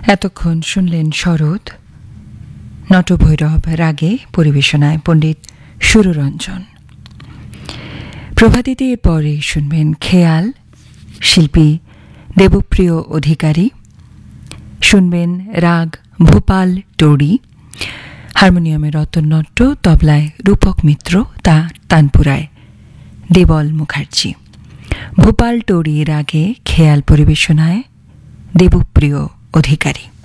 এতক্ষণ শুনলেন শরৎ, নটভৈরব রাগে, পরিবেশনায় পণ্ডিত সুররঞ্জন। প্রভাতিতে পরে শুনবেন খেয়াল, শিল্পী দেবপ্রিয় অধিকারী। শুনবেন রাগ ভোপাল টোড়ি, হারমোনিয়ামে রতন নট্ট, তবলায় রূপক মিত্র, তানপুরায় দেবল মুখার্জি। ভোপাল টোড়ি রাগে খেয়াল পরিবেশনায় দেবপ্রিয় অধিকারী।